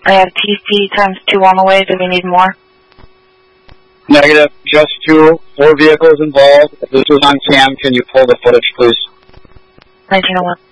I have TC times 2 on the way. Do we need more? Negative. Just 2. 4 vehicles involved. If this was on cam, can you pull the footage, please? 1901.